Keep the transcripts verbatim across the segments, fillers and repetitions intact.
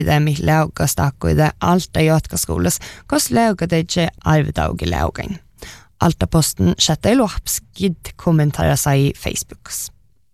mi laukastakkuide alta jatkaskolas, kos laukade je arvedauge laugen. Alta posten sjette lops gidd kommentarer seg i Facebooks.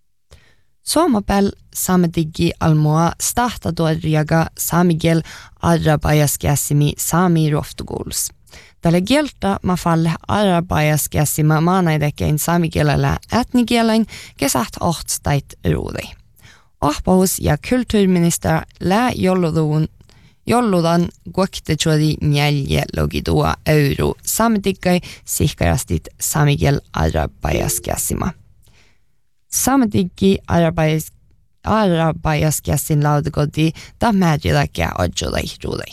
Somabel samedigi almoa starta då riaga samigel arabayaskasimi sami roftogols. Dalle gelta ma falle arabayaskasima manaideke in samigel eller etnigelen gesatt åt stait rodi. Och på hos ja kulturminister lä jollodon jollodan guakte chodi njelje logidoa euro samedigai sikkarastit samigel arabayaskasima. Samedigi arabais arabayaskasin laudgodi da medjidake odjodai rudai.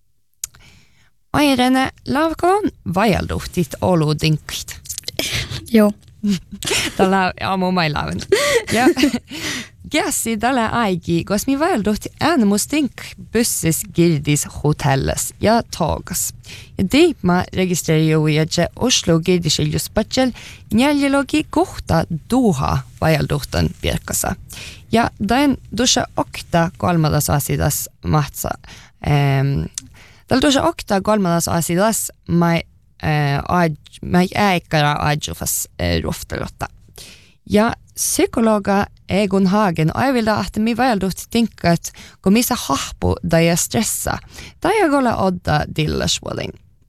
Mairene lavkon vajalduhtit oludinkit. Joo. Tällä aamu mai laven. Ja Gassi dalle aigi, kos mi vajalduhti äänemustink bussis girdis hotelles ja tagas. Ja deipma registrerio ja Oslo girdiskiljus patjel njeljelogi kohta duha vajalduhtan pirkasa. Ja den dusha okta kolmadas asidas matsa. Ähm, Dal dusha okta kolmadas asidas mai äh, aj, mai äikara ajufas äh, roftelotta. Ja psykologa Egon Hagen aivilda att mi väldut tinkat kun missä hahpu da ja stressa. Da ja gola odda dillasvuolin.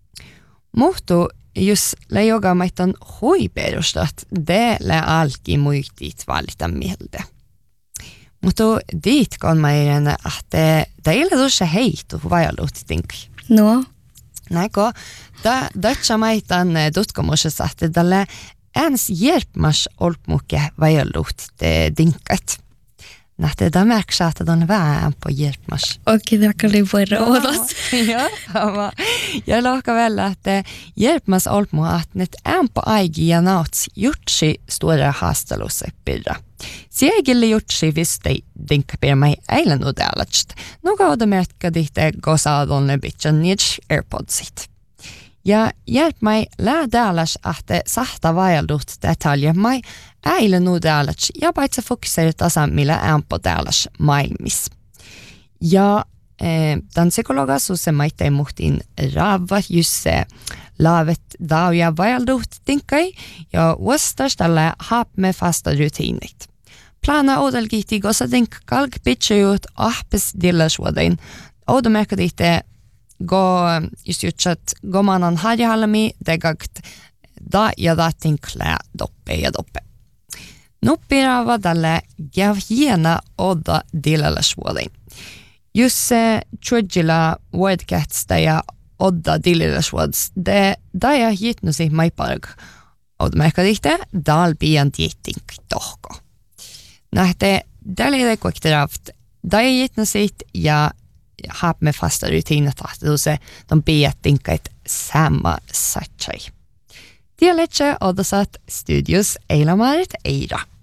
Muhtu jos lejoga maitan huiperustat de le alki muiktit valita mieltä. Mutta dit kan meidän att det är då så hejt och väldut tink. No. Näko da datcha maitan dotkomos att det dalle ens hjälpmas olpmukke vajallut det dinkat. Nähte da märks att den var på hjälpmas. Okej, det kan det vara rådas. Ja, ja. Jag lakar väl att hjälpmas olpmu att net en på aigi nauts jutsi stora hastalose birra. Siegelle jutsi visst det dinka per mig eilen udalast. Några av dem märka det gosadonne bitchen nich AirPodsit. Ja hjälp mig lä dälas att sahta vajaldut detaljer mig äile nu dälas ja paitsi fokuserita samilla ään på dälas maimis. Ja eh, den psykologa så se maite muhtin rava just lavet da ja vajaldut tinkai ja wastas tällä hap med fasta rutinit. Plana odalgiti gosa dink kalk bitchut ahpes dillaswadin. Odomärka ditte go just jutset go manan harjahalmi degagt da ja da tinkle doppe ja doppe. Nuppirava dalle gavjena odda dilalasvuolin. Just trudjila wordcats da ja odda dilalasvuods de da ja hitnusi maiparg. Odmerkadihte dal bian tietink tohko. Nähte dalle kuikteraft da ja hitnusit ja har med fasta rutiner att då så de bet tänka ett samma satchai. Det är lätt att studios Eila Marit Eira.